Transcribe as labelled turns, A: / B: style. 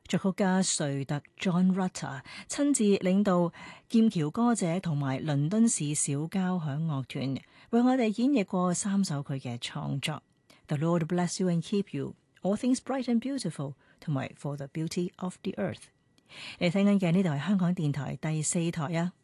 A: 作曲家瑞特 John Rutter 親自領導劍橋歌者同埋倫敦市小交響樂團，為我哋演繹過3首佢嘅創作 The Lord Bless You and Keep You, All Things Bright and Beautiful 同埋 For the Beauty of the Earth。你聽緊嘅呢度係香港電台第4台啊。